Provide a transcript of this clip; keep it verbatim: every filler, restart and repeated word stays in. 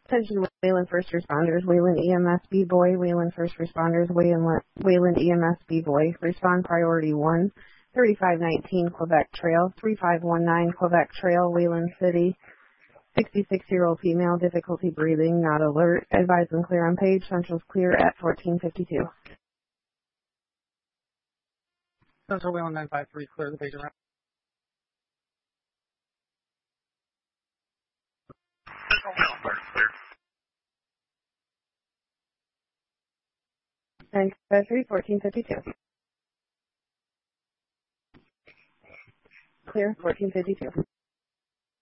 Attention Wayland First Responders, Wayland E M S B-Boy, Wayland First Responders, Wayland, Wayland E M S B-Boy. Respond Priority one, thirty-five nineteen Quebec Trail, three five one nine Quebec Trail, Wayland City. sixty-six-year-old female, difficulty breathing, not alert. Advise and clear on page. Central's clear at fourteen fifty-two. Central Wayland nine five three, clear the page around. nine five three, fourteen fifty-two. Clear, fourteen fifty-two.